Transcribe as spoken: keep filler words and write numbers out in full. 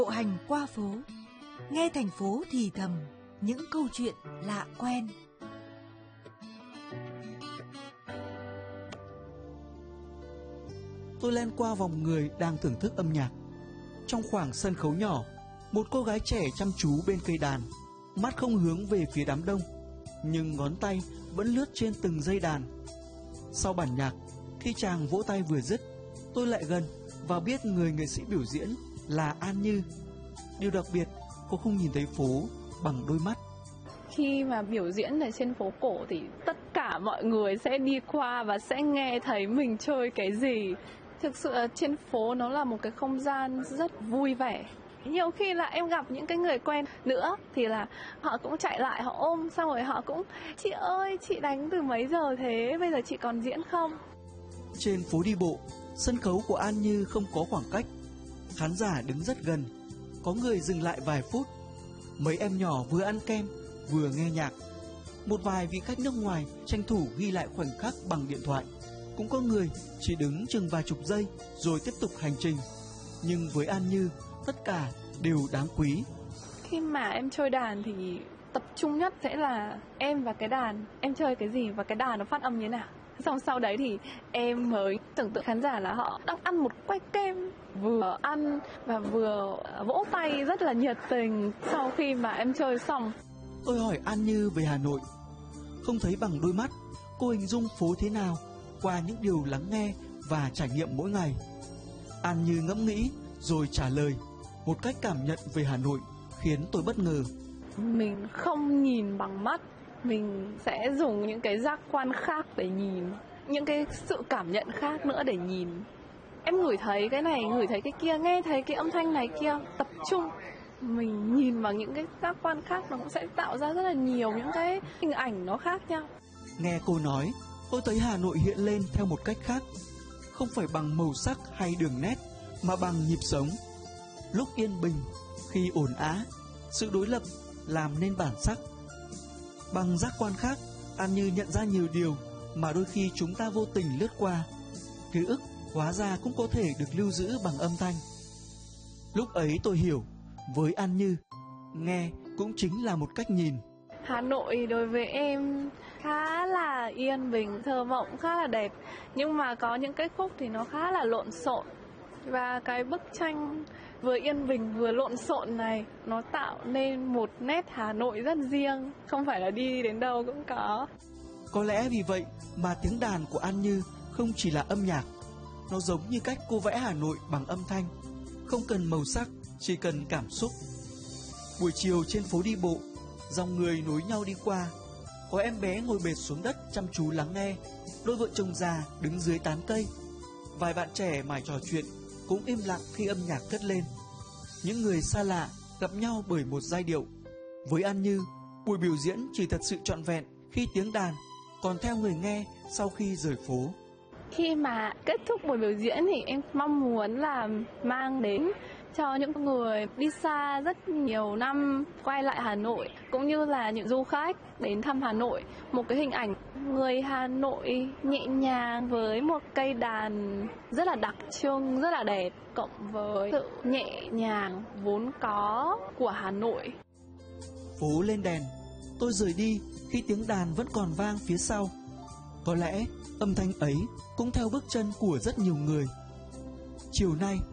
Bộ hành qua phố, nghe thành phố thì thầm những câu chuyện lạ quen. Tôi len qua vòng người đang thưởng thức âm nhạc. Trong khoảng sân khấu nhỏ, một cô gái trẻ chăm chú bên cây đàn, mắt không hướng về phía đám đông, nhưng ngón tay vẫn lướt trên từng dây đàn. Sau bản nhạc, khi chàng vỗ tay vừa dứt, tôi lại gần và biết người nghệ sĩ biểu diễn là An Như. Điều đặc biệt, cô không nhìn thấy phố bằng đôi mắt. Khi mà biểu diễn ở trên phố cổ thì tất cả mọi người sẽ đi qua và sẽ nghe thấy mình chơi cái gì. Thực sự trên phố nó là một cái không gian rất vui vẻ. Nhiều khi là em gặp những cái người quen nữa thì là họ cũng chạy lại, họ ôm xong rồi họ cũng: "Chị ơi, chị đánh từ mấy giờ thế, bây giờ chị còn diễn không?" Trên phố đi bộ, sân khấu của An Như không có khoảng cách. Khán giả đứng rất gần, có người dừng lại vài phút. Mấy em nhỏ vừa ăn kem, vừa nghe nhạc. Một vài vị khách nước ngoài tranh thủ ghi lại khoảnh khắc bằng điện thoại. Cũng có người chỉ đứng chừng vài chục giây rồi tiếp tục hành trình. Nhưng với An Như, tất cả đều đáng quý. Khi mà em chơi đàn thì tập trung nhất sẽ là em và cái đàn. Em chơi cái gì và cái đàn nó phát âm như thế nào. Xong sau đấy thì em mới tưởng tượng khán giả là họ đang ăn một que kem, vừa ăn và vừa vỗ tay rất là nhiệt tình sau khi mà em chơi xong. Tôi hỏi An Như về Hà Nội. Không thấy bằng đôi mắt, cô hình dung phố thế nào qua những điều lắng nghe và trải nghiệm mỗi ngày. An Như ngẫm nghĩ rồi trả lời một cách cảm nhận về Hà Nội khiến tôi bất ngờ. Mình không nhìn bằng mắt, mình sẽ dùng những cái giác quan khác để nhìn, những cái sự cảm nhận khác nữa để nhìn. Em ngửi thấy cái này, ngửi thấy cái kia, nghe thấy cái âm thanh này kia, tập trung. Mình nhìn bằng những cái giác quan khác nó cũng sẽ tạo ra rất là nhiều những cái hình ảnh nó khác nhau. Nghe cô nói, tôi thấy Hà Nội hiện lên theo một cách khác. Không phải bằng màu sắc hay đường nét, mà bằng nhịp sống. Lúc yên bình, khi ồn ào, sự đối lập làm nên bản sắc. Bằng giác quan khác, An Như nhận ra nhiều điều mà đôi khi chúng ta vô tình lướt qua. Ký ức hóa ra cũng có thể được lưu giữ bằng âm thanh. Lúc ấy tôi hiểu, với An Như, nghe cũng chính là một cách nhìn. Hà Nội đối với em khá là yên bình, thơ mộng, khá là đẹp. Nhưng mà có những cái khúc thì nó khá là lộn xộn. Và cái bức tranh vừa yên bình vừa lộn xộn này nó tạo nên một nét Hà Nội rất riêng, không phải là đi đến đâu cũng có. Có lẽ vì vậy mà tiếng đàn của An Như không chỉ là âm nhạc, nó giống như cách cô vẽ Hà Nội bằng âm thanh, không cần màu sắc, chỉ cần cảm xúc. Buổi chiều trên phố đi bộ, dòng người nối nhau đi qua, có em bé ngồi bệt xuống đất chăm chú lắng nghe, đôi vợ chồng già đứng dưới tán cây, vài bạn trẻ mải trò chuyện cũng im lặng khi âm nhạc cất lên. Những người xa lạ gặp nhau bởi một giai điệu. Với An Như, buổi biểu diễn chỉ thật sự trọn vẹn khi tiếng đàn còn theo người nghe sau khi rời phố. Khi mà kết thúc buổi biểu diễn thì em mong muốn là mang đến cho những người đi xa rất nhiều năm quay lại Hà Nội, cũng như là những du khách đến thăm Hà Nội, một cái hình ảnh người Hà Nội nhẹ nhàng với một cây đàn rất là đặc trưng, rất là đẹp, cộng với sự nhẹ nhàng vốn có của Hà Nội. Phố lên đèn, tôi rời đi khi tiếng đàn vẫn còn vang phía sau. Có lẽ âm thanh ấy cũng theo bước chân của rất nhiều người. Chiều nay,